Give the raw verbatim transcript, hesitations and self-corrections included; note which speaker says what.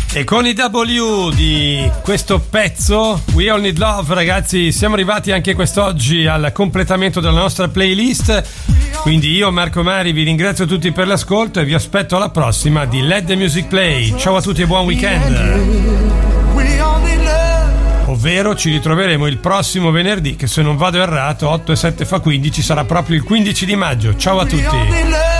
Speaker 1: E con i W di questo pezzo We All Need Love, ragazzi, siamo arrivati anche quest'oggi al completamento della nostra playlist. Quindi io, Marco Mari, vi ringrazio tutti per l'ascolto e vi aspetto alla prossima di Let the Music Play. Ciao a tutti e buon weekend. Ovvero ci ritroveremo il prossimo venerdì, che se non vado errato otto e sette fa quindici, sarà proprio il quindici di maggio. Ciao a tutti.